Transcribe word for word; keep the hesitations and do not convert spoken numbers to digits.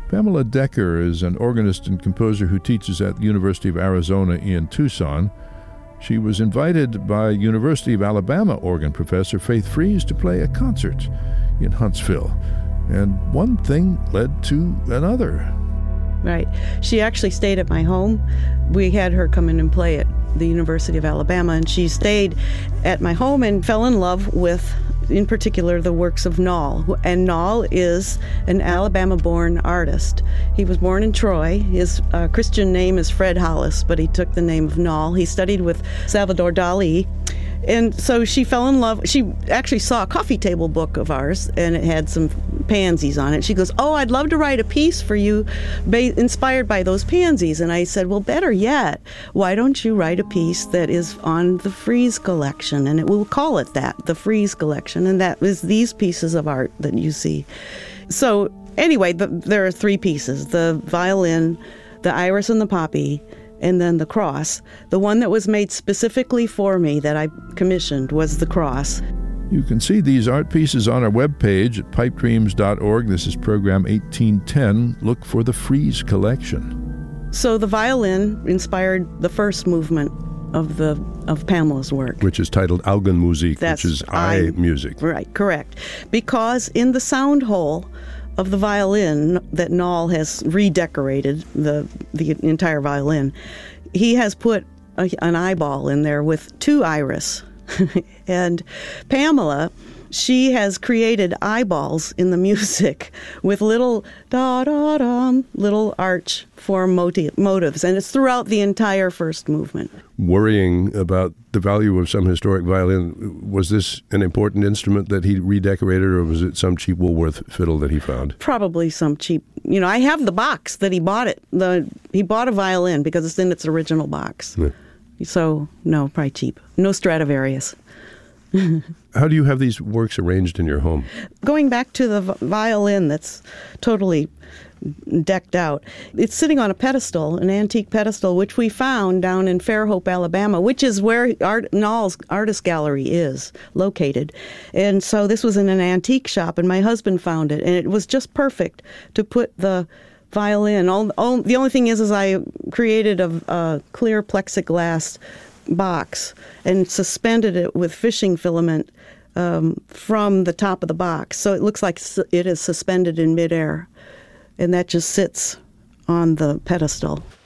Pamela Decker is an organist and composer who teaches at the University of Arizona in Tucson. She was invited by University of Alabama organ professor Faith Fries to play a concert in Huntsville. And one thing led to another. Right. She actually stayed at my home. We had her come in and play at the University of Alabama, and she stayed at my home and fell in love with, in particular, the works of Noll. And Noll is an Alabama-born artist. He was born in Troy. His uh, Christian name is Fred Hollis, but he took the name of Noll. He studied with Salvador Dali. And so she fell in love. She actually saw a coffee table book of ours, and it had some pansies on it. She goes, "Oh, I'd love to write a piece for you ba- inspired by those pansies." And I said, "Well, better yet, why don't you write a piece that is on the Fries collection?" And it, we'll call it that, the Fries collection. And that is these pieces of art that you see. So anyway, the, there are three pieces: the violin, the iris and the poppy, and then the cross. The one that was made specifically for me that I commissioned was the cross. You can see these art pieces on our webpage at pipe dreams dot org. This is program eighteen ten. Look for the Fries collection. So the violin inspired the first movement of the of Pamela's work, which is titled Augenmusik, That's which is eye music. Right, correct. Because in the sound hole of the violin that Noll has redecorated, the the entire violin, he has put a, an eyeball in there with two iris. And Pamela, she has created eyeballs in the music with little da-da-dum, little arch form motif, motives, and it's throughout the entire first movement. Worrying about the value of some historic violin, was this an important instrument that he redecorated, or was it some cheap Woolworth fiddle that he found? Probably some cheap. You know, I have the box that he bought it. The He bought a violin because it's in its original box. Yeah. So, no, probably cheap. No Stradivarius. How do you have these works arranged in your home? Going back to the violin that's totally decked out, it's sitting on a pedestal, an antique pedestal, which we found down in Fairhope, Alabama, which is where Art, Noll's Artist Gallery is located. And so this was in an antique shop, and my husband found it, and it was just perfect to put the violin. All, all, the only thing is, is I created a, a clear plexiglass box and suspended it with fishing filament um, from the top of the box. So it looks like it is suspended in midair, and that just sits on the pedestal.